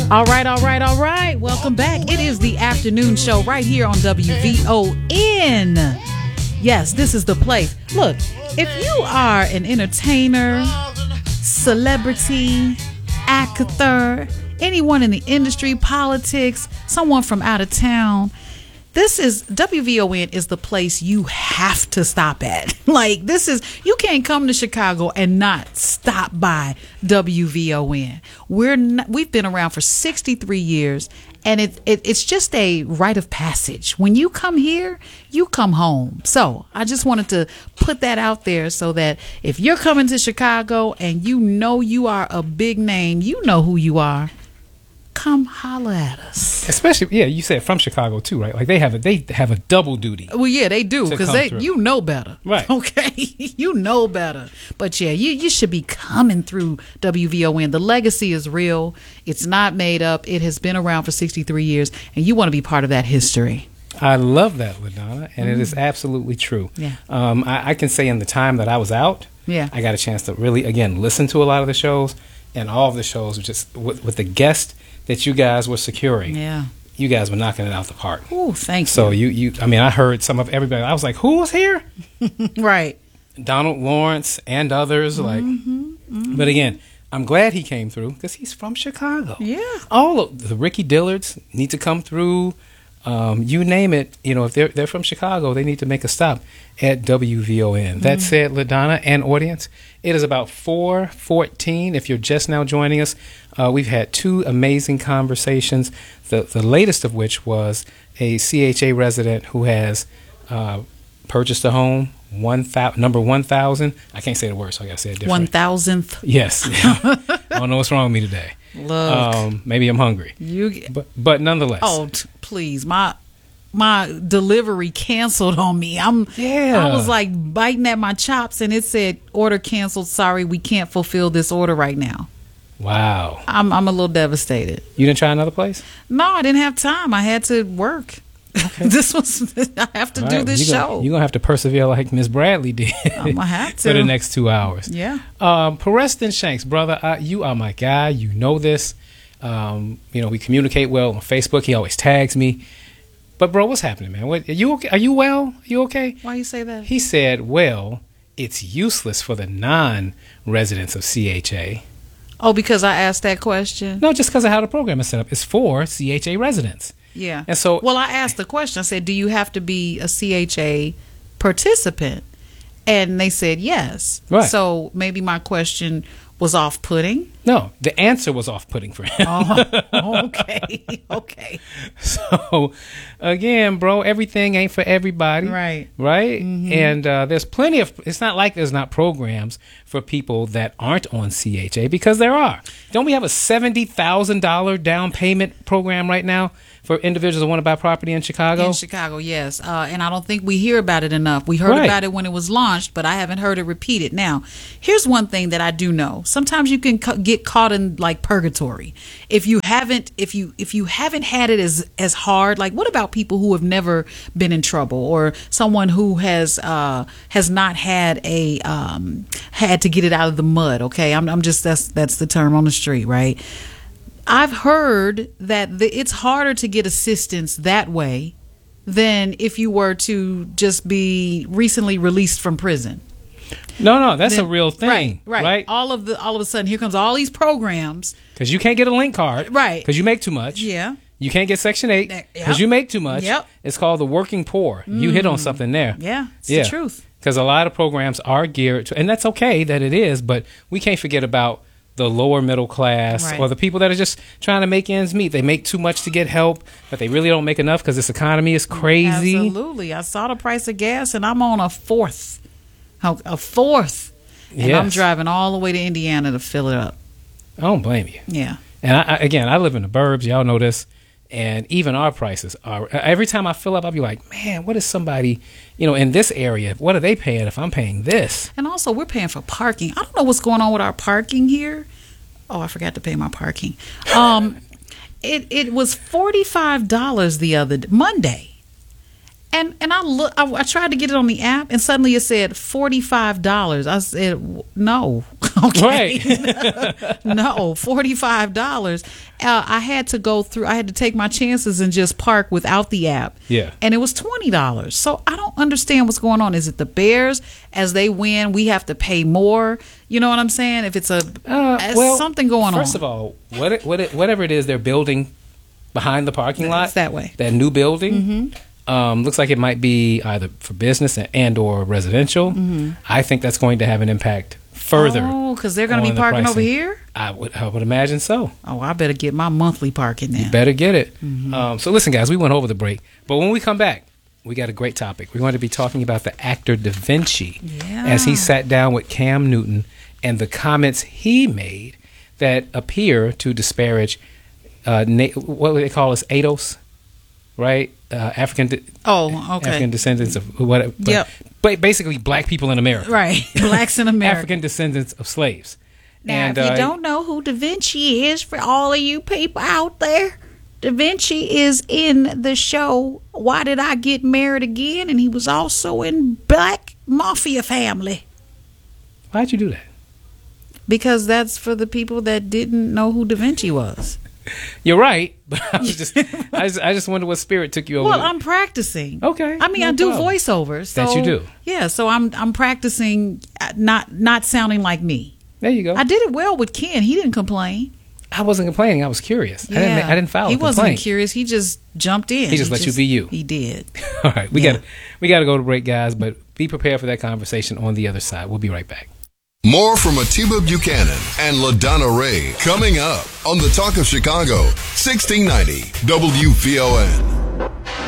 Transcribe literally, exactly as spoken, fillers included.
All right, all right, all right. Welcome back. It is the afternoon show right here on W V O N. Yes, this is the place. Look, if you are an entertainer, celebrity, actor, anyone in the industry, politics, someone from out of town, this is W V O N is the place you have to stop at. Like, this is, you can't come to Chicago and not stop by W V O N. We're not, we've been around for sixty-three years, and it, it it's just a rite of passage. When you come here, you come home. So I just wanted to put that out there so that if you're coming to Chicago and you know you are a big name, you know who you are. Come holla at us. Especially, yeah, you said from Chicago too, right? Like they have a they have a double duty. Well, yeah, they do, because they through. You know better, right? Okay, you know better. But yeah, you you should be coming through W V O N. The legacy is real. It's not made up. It has been around for sixty-three years, and you want to be part of that history. I love that, LaDonna, and mm. it is absolutely true. Yeah, um, I, I can say in the time that I was out, yeah, I got a chance to really again listen to a lot of the shows, and all of the shows just with, with the guest that you guys were securing. Yeah. You guys were knocking it out the park. Oh, thank so you. So you, you, I mean, I heard some of everybody. I was like, who was here? Right. Donald Lawrence and others. Like, mm-hmm, mm-hmm. But again, I'm glad he came through because he's from Chicago. Yeah. All of the Ricky Dillards need to come through. Um, you name it. You know, if they're they're from Chicago, they need to make a stop at W V O N. Mm-hmm. That said, LaDonna and audience, it is about four fourteen. If you're just now joining us, uh, we've had two amazing conversations. The the latest of which was a C H A resident who has uh, purchased a home. One thousand number one thousand. I can't say the word, so I gotta say it different. One thousandth. Yes. I don't know what's wrong with me today. Look, um, maybe I'm hungry. You, but but nonetheless. Oh, t- please, my my delivery canceled on me. I'm. Yeah. I was like biting at my chops, and it said order canceled. Sorry, we can't fulfill this order right now. Wow. I'm I'm a little devastated. You didn't try another place? No, I didn't have time. I had to work. Okay. This was I have to All do right, this you're show. Gonna, you're gonna have to persevere like Miss Bradley did. I'm gonna have to for the next two hours. Yeah. Um, Preston Shanks, brother, I, you are my guy. You know this. Um, you know we communicate well on Facebook. He always tags me. But bro, what's happening, man? What, are you okay? Are you well? Are you okay? Why you say that? He said, "Well, it's useless for the non-residents of C H A." Oh, because I asked that question? No, just because of how the program is set up. It's for C H A residents. Yeah. And so, well, I asked the question. I said, do you have to be a C H A participant? And they said yes. Right. So maybe my question was off-putting. No, the answer was off-putting for him. Oh, okay. Okay. So, again, bro, everything ain't for everybody. Right. Right? Mm-hmm. And uh, there's plenty of, it's not like there's not programs for people that aren't on C H A, because there are. Don't we have a seventy thousand dollars down payment program right now for individuals that want to buy property in Chicago? In Chicago, yes. Uh, and I don't think we hear about it enough. We heard right. about it when it was launched, but I haven't heard it repeated. Now, here's one thing that I do know. Sometimes you can cu- get caught in like purgatory. If you haven't if you if you haven't had it as as hard, like what about people who have never been in trouble, or someone who has uh, has not had a um, had to get it out of the mud, okay? I'm I'm just that's that's the term on the street, right? I've heard that the, it's harder to get assistance that way than if you were to just be recently released from prison. No, no, that's then, a real thing, right, right? Right. All of the all of a sudden, here comes all these programs because you can't get a link card, right? Because you make too much. Yeah. You can't get Section eight because yep. you make too much. Yep. It's called the working poor. Mm. You hit on something there. Yeah, it's yeah. the truth. Because a lot of programs are geared to, and that's okay that it is, but we can't forget about the lower middle class, right, or the people that are just trying to make ends meet. They make too much to get help, but they really don't make enough because this economy is crazy. Absolutely. I saw the price of gas, and I'm on a fourth. A fourth. And yes. I'm driving all the way to Indiana to fill it up. I don't blame you. Yeah. And I, I, again, I live in the burbs. Y'all know this. And even our prices are, every time I fill up, I'll be like, man, what is somebody, you know, in this area, what are they paying if I'm paying this? And also, we're paying for parking. I don't know what's going on with our parking here. Oh, I forgot to pay my parking. Um, it it was forty-five dollars the other Monday. And and I look, I, I tried to get it on the app, and suddenly it said forty-five dollars. I said, no. Okay. Right. No, forty-five dollars. Uh, I had to go through, I had to take my chances and just park without the app. Yeah. And it was twenty dollars. So I don't understand what's going on. Is it the Bears? As they win, we have to pay more? You know what I'm saying? If it's a Uh, well, something going first on. First of all, what it, what it, whatever it is they're building behind the parking lot, It's that way. that new building, Mm-hmm. um, looks like it might be either for business and, and or residential. Mm-hmm. I think that's going to have an impact further. Oh, because they're going to on be the parking over pricing. here? I would, I would imagine so. Oh, I better get my monthly parking now. You better get it. Mm-hmm. Um, so listen, guys, we went over the break, but when we come back, we got a great topic. We're going to be talking about the actor Da Vinci Yeah. as he sat down with Cam Newton and the comments he made that appear to disparage uh, na- what do they call us, A D O S, right? Uh, African de- Oh, okay. African descendants of what? But, Yep. but basically, black people in America, Right. Blacks in America. African descendants of slaves. Now, and, if you uh, don't know who Da Vinci is, for all of you people out there, Da Vinci is in the show Why Did I Get Married Again? And he was also in Black Mafia Family. why'd you do that? Because that's for the people that didn't know who Da Vinci was. You're right, but I was just, I just, I just wonder what spirit took you over. Well, there. I'm practicing. Okay, I mean, no I do problem. voiceovers. So, That you do. Yeah, so I'm I'm practicing uh, not not sounding like me. There you go. I did it well with Ken. He didn't complain. I wasn't complaining. I was curious. I didn't. I didn't file. He a wasn't complaint. curious. He just jumped in. He just let you be you. He did. All right, we Yeah. got we got to go to break, guys. But be prepared for that conversation on the other side. We'll be right back. More from Atiba Buchanan and LaDonna Ray coming up on the Talk of Chicago, sixteen ninety W V O N.